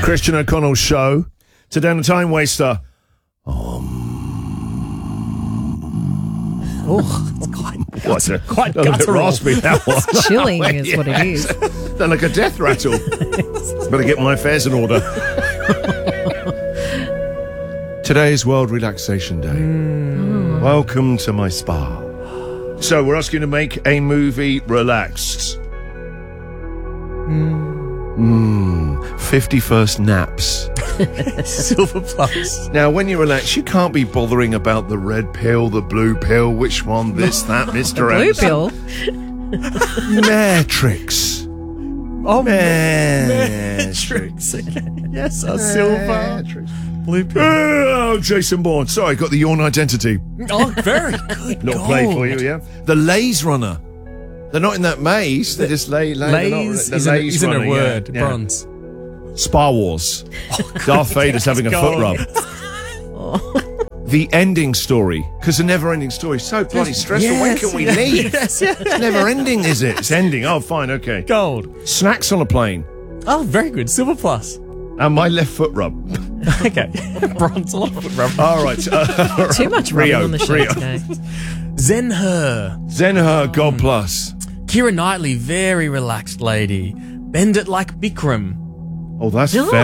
Christian O'Connell's show. Today on the Time Waster. Oh, it's quite a bit guttural. raspy, that one. Chilling is what it is. Sound like a death rattle. Better get my affairs in order. Today is World Relaxation Day. Welcome to my spa. So we're asking you to make a movie relaxed. 51st naps. Silver Plus. Now, when you relax, you can't be bothering about the red pill, the blue pill, which one, this, that, Mr. Blue Anderson. pill. Matrix. Oh, Matrix. Yes, a silver. Blue pill. Oh, Jason Bourne. Sorry, got the Yawn Identity. Oh, very good. Not play for you, yeah? The Lays Runner. They're not in that maze. They just lay. Lays isn't a word. Yeah. Bronze. Spa Wars. Darth Vader's having a foot rub. The ending story, because the never-ending story is so bloody stressful. When can we leave? Yes. It's never ending, is it? It's ending. Oh, fine, okay. Gold. Snacks on a plane. Oh, very good. Silver Plus. And my left foot rub. Okay. Bronze. A lot of foot rub. All right. Too much rubbing Rio, on the show Rio. today. Zen-Her. Zen-Her, God Plus. Keira Knightley, very relaxed lady. Bend it like Bikram. Oh, that's Oh. fair.